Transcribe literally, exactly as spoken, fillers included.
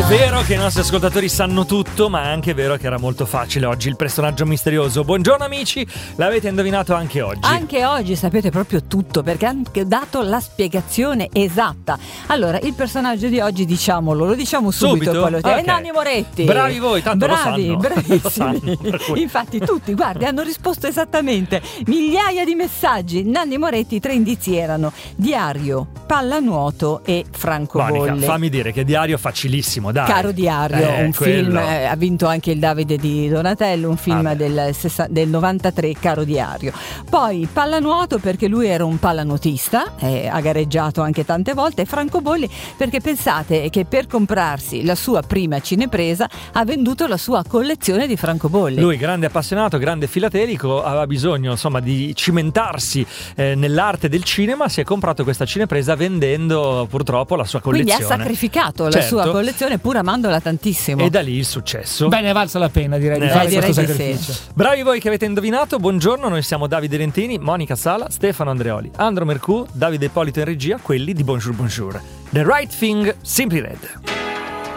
vero che i nostri ascoltatori sanno tutto, ma è anche vero che era molto facile oggi il personaggio misterioso. Buongiorno amici, l'avete indovinato anche oggi. Anche oggi sapete proprio tutto, perché ha anche dato la spiegazione esatta. Allora, il personaggio di oggi, diciamolo, lo diciamo subito, Subito? Quello Okay. è Nanni Moretti. Bravi voi, tanto Bravi, lo sanno. bravissimi. Lo sanno, per cui. Infatti tutti, guardi, hanno risposto esattamente. Migliaia di messaggi. Nanni Moretti, i tre indizi erano Diario, Pallanuoto e Francobolli. Monica, fammi dire che Diario è facilissimo, dai. Caro Diario, Eh, un quello. film, eh, ha vinto anche il Davide di Donatello, un film Ah, del, sessa- del novantatré, Caro Diario. Poi Pallanuoto perché lui era un pallanuotista, eh, ha gareggiato anche tante volte, e Francobolli perché pensate che per comprarsi la sua prima cinepresa ha venduto la sua collezione di francobolli. Lui, grande appassionato, grande filatelico, aveva bisogno insomma di cimentarsi eh, nell'arte del cinema, si è comprato questa cinepresa vendendo purtroppo la sua collezione. Quindi ha sacrificato la Certo. sua collezione pur amandola tantissimo. E da lì il successo. Beh, ne è valsa la pena, direi, di Eh, fare direi questo di sacrificio. sì. Bravi voi che avete indovinato, buongiorno, noi siamo Davide Rentini, Monica Sala, Stefano Andreoli, Andro Mercù, Davide Ippolito in regia, quelli di Bonjour Bonjour. The Right Thing, Simply Red.